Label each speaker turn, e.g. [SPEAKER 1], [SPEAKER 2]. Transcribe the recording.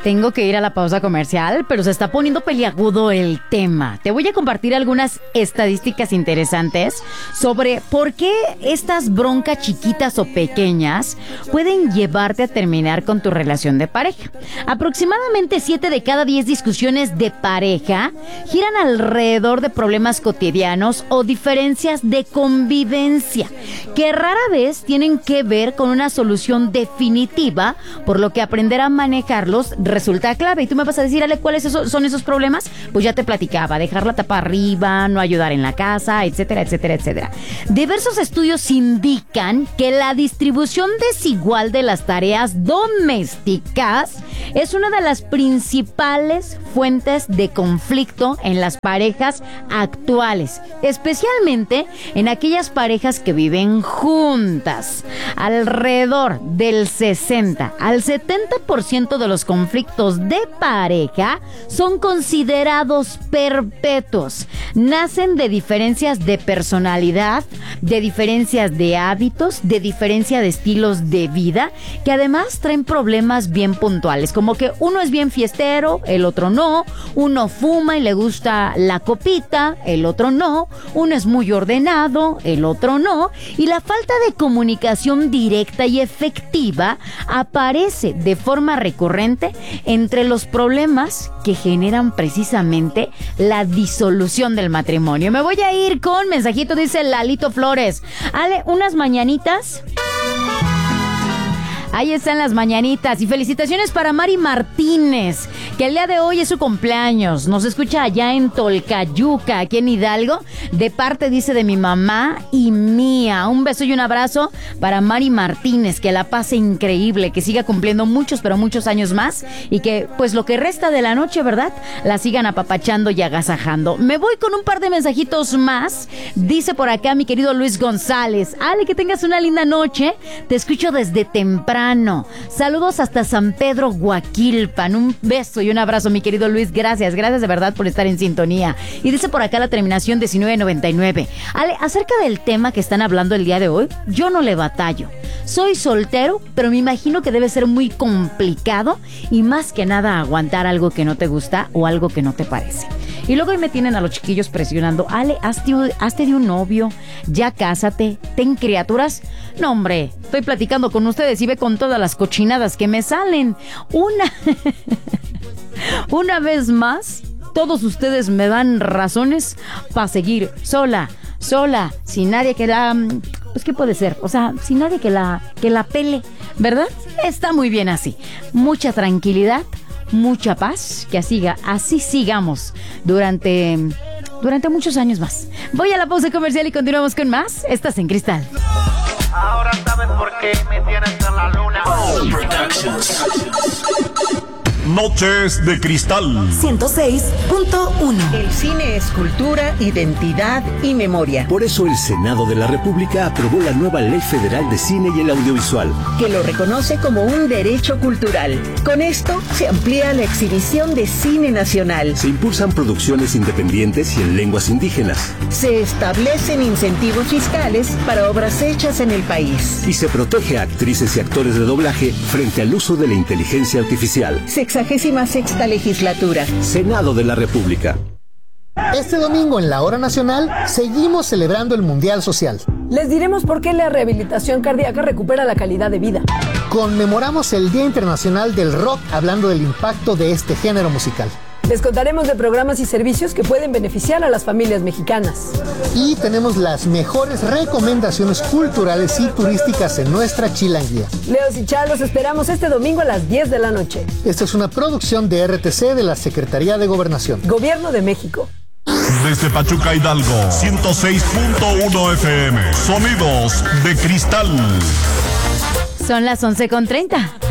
[SPEAKER 1] Tengo que ir a la pausa comercial, pero se está poniendo peliagudo el tema. Te voy a compartir algunas estadísticas interesantes sobre por qué estas broncas chiquitas o pequeñas pueden llevarte a terminar con tu relación de pareja. Aproximadamente 7 de cada 10 discusiones de pareja giran alrededor de problemas cotidianos o diferencias de convivencia, que rara vez tienen que ver con una solución definitiva, por lo que aprender a manejarlos resulta clave. Y tú me vas a decir, Ale, ¿cuáles son esos problemas? Pues ya te platicaba, dejar la tapa arriba, no ayudar en la casa, etcétera, etcétera, etcétera. Diversos estudios indican que la distribución desigual de las tareas domésticas es una de las principales fuentes de conflicto en las parejas actuales, especialmente en aquellas parejas que viven juntas. Alrededor del 60 al 70% de los conflictos de pareja son considerados perpetuos. Nacen de diferencias de personalidad, de diferencias de hábitos, de diferencia de estilos de vida, que además traen problemas bien puntuales, como que uno es bien fiestero, el otro no, uno fuma y le gusta la copita, el otro no, uno es muy ordenado, el otro no, y la falta de comunicación directa y efectiva aparece de forma recurrente entre los problemas que generan precisamente la disolución del matrimonio. Me voy a ir con mensajito, dice Lalito Flores. Ale, unas mañanitas. Ahí están las mañanitas. Y felicitaciones para Mari Martínez, que el día de hoy es su cumpleaños. Nos escucha allá en Tolcayuca, aquí en Hidalgo. De parte, dice, de mi mamá y mía. Un beso y un abrazo para Mari Martínez. Que la pase increíble, que siga cumpliendo muchos, pero muchos años más. Y que, pues, lo que resta de la noche, ¿verdad?, la sigan apapachando y agasajando. Me voy con un par de mensajitos más. Dice por acá mi querido Luis González. Ale, que tengas una linda noche. Te escucho desde temprano. Saludos hasta San Pedro, Huaquilpan. Un beso y un abrazo, mi querido Luis. Gracias de verdad por estar en sintonía. Y dice por acá la terminación 1999. Ale, acerca del tema que están hablando el día de hoy, yo no le batallo. Soy soltero, pero me imagino que debe ser muy complicado y más que nada aguantar algo que no te gusta o algo que no te parece. Y luego ahí me tienen a los chiquillos presionando. Ale, hazte de un novio, ya cásate, ten criaturas. No, hombre, estoy platicando con ustedes y ve con todas las cochinadas que me salen. Una vez más, todos ustedes me dan razones para seguir sola, sin nadie que la... Pues, ¿qué puede ser? O sea, sin nadie que la pele, ¿verdad? Está muy bien así. Mucha tranquilidad, mucha paz, que así sigamos durante muchos años más. Voy a la pausa comercial y continuamos con más. Estás en Cristal.
[SPEAKER 2] Ahora sabes por qué me tienes en la luna.
[SPEAKER 3] Noches de Cristal
[SPEAKER 4] 106.1.
[SPEAKER 5] El cine es cultura, identidad y memoria.
[SPEAKER 6] Por eso el Senado de la República aprobó la nueva Ley Federal de Cine y el Audiovisual,
[SPEAKER 5] que lo reconoce como un derecho cultural. Con esto se amplía la exhibición de cine nacional.
[SPEAKER 6] se impulsan producciones independientes y en lenguas indígenas,
[SPEAKER 5] Se establecen incentivos fiscales para obras hechas en el país.
[SPEAKER 6] y se protege a actrices y actores de doblaje frente al uso de la inteligencia artificial.
[SPEAKER 5] 66ª legislatura.
[SPEAKER 6] Senado de la República.
[SPEAKER 7] Este domingo en la Hora Nacional seguimos celebrando el Mundial Social.
[SPEAKER 8] Les diremos por qué la rehabilitación cardíaca recupera la calidad de vida.
[SPEAKER 7] Conmemoramos el Día Internacional del Rock hablando del impacto de este género musical.
[SPEAKER 8] Les contaremos de programas y servicios que pueden beneficiar a las familias mexicanas.
[SPEAKER 7] Y tenemos las mejores recomendaciones culturales y turísticas en nuestra chilanguía.
[SPEAKER 8] Leos y Chá, los esperamos este domingo a las 10 de la noche.
[SPEAKER 7] Esta es una producción de RTC de la Secretaría de Gobernación.
[SPEAKER 8] Gobierno de México.
[SPEAKER 3] Desde Pachuca, Hidalgo, 106.1 FM. Sonidos de Cristal.
[SPEAKER 1] Son las 11:30.